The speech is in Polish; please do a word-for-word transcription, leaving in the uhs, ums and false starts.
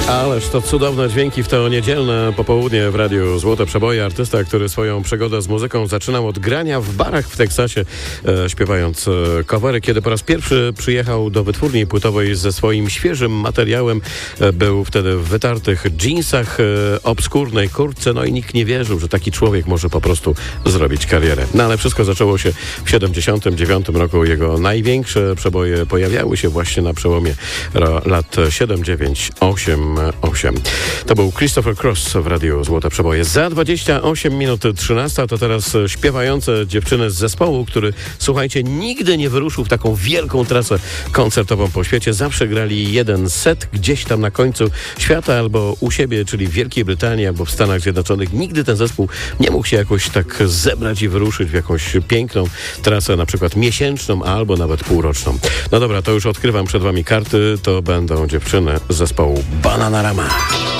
Ależ to cudowne dźwięki w to niedzielne popołudnie w radiu Złote Przeboje. Artysta, który swoją przygodę z muzyką zaczynał od grania w barach w Teksasie, e, śpiewając e, covery. Kiedy po raz pierwszy przyjechał do wytwórni płytowej ze swoim świeżym materiałem, e, był wtedy w wytartych dżinsach, e, obskurnej kurtce, no i nikt nie wierzył, że taki człowiek może po prostu zrobić karierę. No ale wszystko zaczęło się w siedemdziesiątym dziewiątym roku. Jego największe przeboje pojawiały się właśnie na przełomie ro, lat siedem, dziewięć, osiem, osiem. To był Christopher Cross w radiu Złote Przeboje. Za dwadzieścia osiem minut trzynasta to teraz śpiewające dziewczyny z zespołu, który, słuchajcie, nigdy nie wyruszył w taką wielką trasę koncertową po świecie. Zawsze grali jeden set gdzieś tam na końcu świata albo u siebie, czyli w Wielkiej Brytanii albo w Stanach Zjednoczonych. Nigdy ten zespół nie mógł się jakoś tak zebrać i wyruszyć w jakąś piękną trasę, na przykład miesięczną albo nawet półroczną. No dobra, to już odkrywam przed wami karty. To będą dziewczyny z zespołu Bananarama.